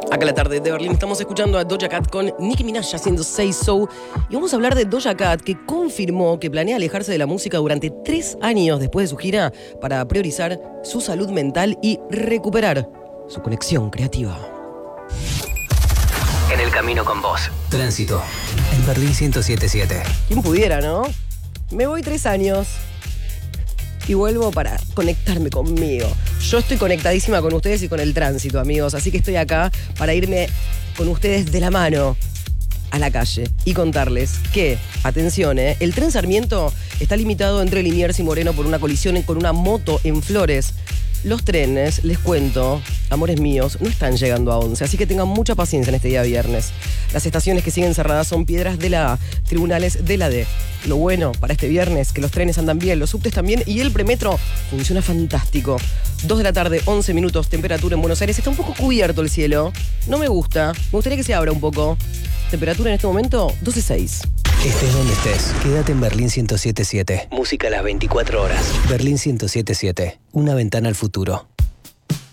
Acá la tarde de Berlín estamos escuchando a Doja Cat con Nicki Minaj haciendo Say So. Y vamos a hablar de Doja Cat, que confirmó que planea alejarse de la música durante 3 años después de su gira para priorizar su salud mental y recuperar su conexión creativa. En el camino con vos. Tránsito. En Berlín 107.7. ¿Quién pudiera, no? Me voy 3 años y vuelvo para conectarme conmigo. Yo estoy conectadísima con ustedes y con el tránsito, amigos. Así que estoy acá para irme con ustedes de la mano a la calle y contarles que, atención, el tren Sarmiento está limitado entre Liniers y Moreno por una colisión con una moto en Flores. Los trenes, les cuento, amores míos, no están llegando a 11, así que tengan mucha paciencia en este día viernes. Las estaciones que siguen cerradas son Piedras de la A, Tribunales de la D. Lo bueno para este viernes, que los trenes andan bien, los subtes también y el premetro funciona fantástico. 2 de la tarde, 11 minutos, temperatura en Buenos Aires. Está un poco cubierto el cielo, no me gusta, me gustaría que se abra un poco. Temperatura en este momento, 12.6. Estés donde estés, quédate en Berlín 107.7. Música a las 24 horas. Berlín 107.7. Una ventana al futuro.